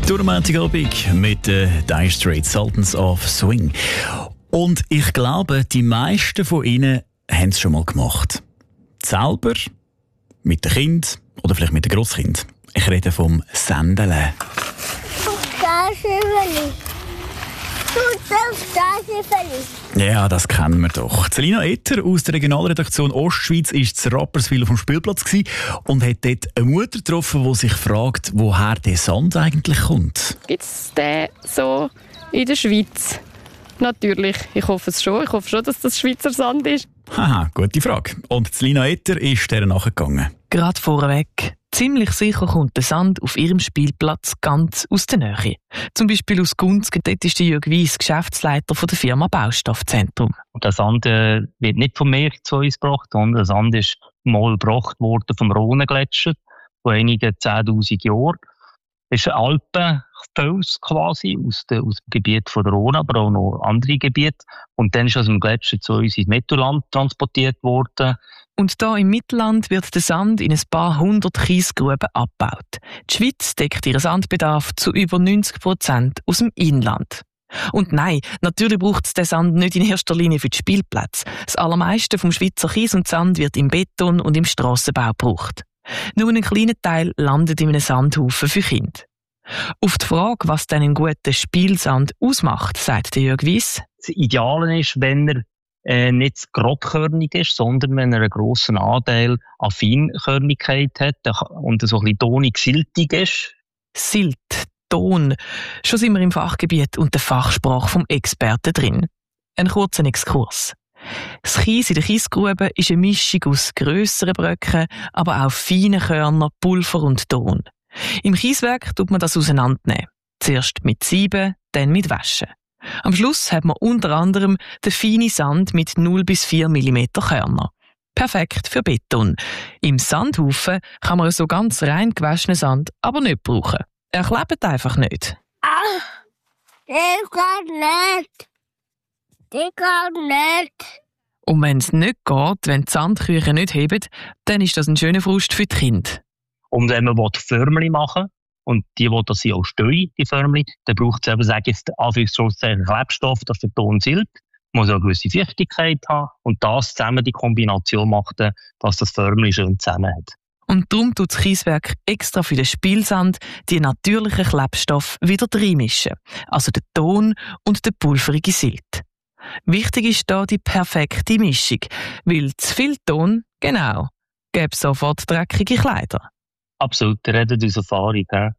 Durch den Montagabend mit den Dire Straits, Sultans of Swing. Und ich glaube, die meisten von Ihnen haben es schon mal gemacht. Selber, mit dem Kind oder vielleicht mit dem Grosskind. Ich rede vom Sandeln. Ja, das kennen wir doch. Celina Etter aus der Regionalredaktion Ostschweiz war zu Rapperswil auf dem Spielplatz und hat dort eine Mutter getroffen, die sich fragt, woher der Sand eigentlich kommt. Gibt es den so in der Schweiz? Natürlich, ich hoffe es schon. Ich hoffe schon, dass das Schweizer Sand ist. Haha, gute Frage. Und Celina Etter ist der nachgegangen. Gerade vorweg. Ziemlich sicher kommt der Sand auf ihrem Spielplatz ganz aus der Nähe. Zum Beispiel aus Gunz, dort ist Jörg Weiss Geschäftsleiter der Firma Baustoffzentrum. Der Sand wird nicht vom Meer zu uns gebracht, sondern der Sand ist mal gebracht worden vom Rhonegletscher vor einigen 10'000 Jahren. Das ist ein Alpenfels quasi aus dem Gebiet von der Rhone, aber auch noch andere Gebiete. Und dann ist aus dem Gletscher zu uns ins Mittelland transportiert worden. Und da im Mittelland wird der Sand in ein paar hundert Kiesgruben abgebaut. Die Schweiz deckt ihren Sandbedarf zu über 90% aus dem Inland. Und nein, natürlich braucht es den Sand nicht in erster Linie für die Spielplätze. Das allermeiste vom Schweizer Kies und Sand wird im Beton und im Strassenbau gebraucht. Nur ein kleiner Teil landet in einem Sandhaufen für Kinder. Auf die Frage, was denn einen guten Spielsand ausmacht, sagt Jörg Weiss. Das Ideale ist, wenn er nicht grobkörnig ist, sondern wenn er einen grossen Anteil an Feinkörnigkeit hat und so ein bisschen tonig-siltig ist. Silt, Ton. Schon sind wir im Fachgebiet und der Fachsprache vom Experten drin. Ein kurzer Exkurs. Das Kies in der Kiesgrube ist eine Mischung aus grösseren Bröcken, aber auch feinen Körnern, Pulver und Ton. Im Kieswerk tut man das auseinandernehmen. Zuerst mit Sieben, dann mit Waschen. Am Schluss hat man unter anderem den feinen Sand mit 0 bis 4 mm Körner. Perfekt für Beton. Im Sandhaufen kann man so ganz rein gewaschenen Sand aber nicht brauchen. Er klebt einfach nicht. Das geht nicht. Das geht nicht. Und wenn es nicht geht, wenn die Sandküche nicht hebt, dann ist das ein schöner Frust für die Kinder. Und wenn man Förmchen machen will, und die das sie auch stehen, die Förmchen, dann braucht es eben, sage ich jetzt, Anführungszeichen Klebstoff, das für Ton Silt. Man muss auch eine gewisse Feuchtigkeit haben. Und das zusammen, die Kombination macht dann, dass das Förmchen schön zusammen hat. Und darum tut das Kieswerk extra für den Spielsand die natürlichen Klebstoffe wieder reinmischen. Also den Ton und den pulverige Silt. Wichtig ist da die perfekte Mischung, weil zu viel Ton, genau, gäbe sofort dreckige Kleider. Absolut, ihr redet aus Erfahrung. Ja?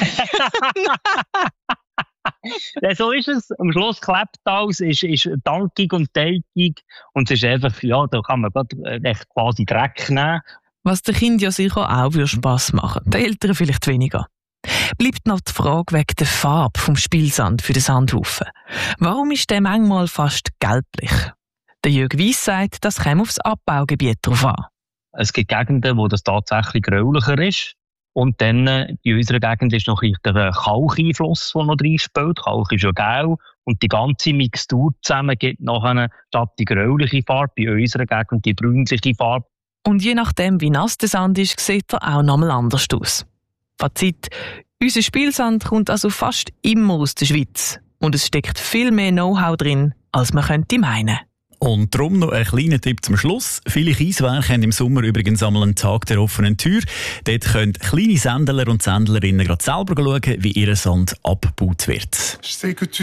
Ja, so ist es. Am Schluss klebt alles, ist dankig und teigig und es ist einfach, ja, da kann man echt quasi Dreck nehmen. Was den Kindern ja sicher auch Spass machen würde, den Eltern vielleicht weniger. Bleibt noch die Frage wegen der Farbe vom Spielsand für den Sandhaufen. Warum ist der manchmal fast gelblich? Der Jörg Weiss sagt, das käme aufs Abbaugebiet drauf an. Es gibt Gegenden, wo das tatsächlich gräulicher ist. Und dann in unserer Gegend ist noch der Kalkeinfluss, der noch reinspielt. Kalk ist ja gelb. Und die ganze Mixtur zusammen gibt nachher statt die gräuliche Farbe, bei unserer Gegend die bräunliche Farbe. Und je nachdem, wie nass der Sand ist, sieht er auch nochmal anders aus. Fazit: Unser Spielsand kommt also fast immer aus der Schweiz. Und es steckt viel mehr Know-how drin, als man könnte meinen. Und darum noch ein kleiner Tipp zum Schluss. Viele Kieswerke haben im Sommer übrigens einmal einen Tag der offenen Tür. Dort können kleine Sandler und Sandlerinnen gerade selber schauen, wie ihr Sand abgebaut wird.